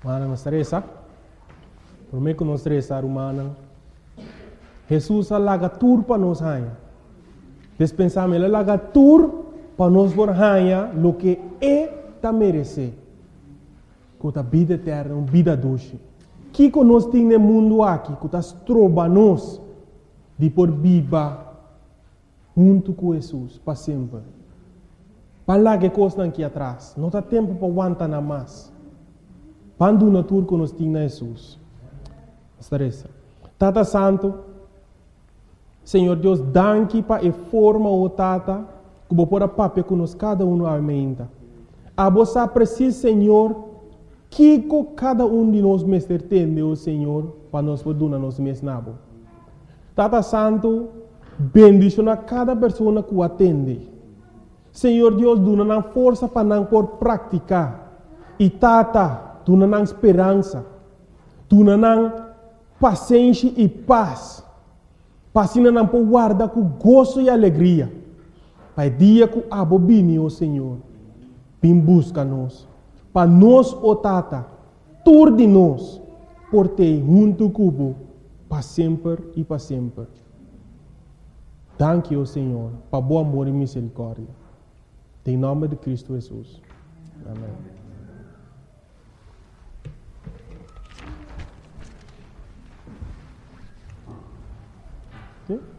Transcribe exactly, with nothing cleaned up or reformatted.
Mana não estressa. Por mim que não estressa, humana. Jesus alaga tur para nós hanha. Despensamos ele alaga tur para nós por hanha lo que é ta merece. Com a vida eterna, uma vida doce. Que que nós temos no mundo aqui, que nós trova nós de por viva junto com Jesus para sempre. Para lá que coisa aqui atrás, não há tempo para aguentar nada mais. Quando na tour que nós temos Jesus. Estarece. Tata Santo, Senhor Deus, danke para a forma o Tata, que vou pôr a papel que nós cada um aumenta. A você precisa, Senhor, que cada um de nós mestre tem, o Senhor, para nós poder nos mesnabo. Tata Santo, bendiciona cada pessoa que o atende. Senhor Deus, dona força para não por praticar. E Tata, dona esperança. Dona paciência e paz. Passina não por guardar com gozo e alegria. Pai dia que abobine, o Senhor, vem busca nós. Para nós, o Tata, tur de nós, por ter junto cubo, para sempre e para sempre. Danke, o Senhor, para bom amor e misericórdia. Em nome de Cristo Jesus. Amém. Okay?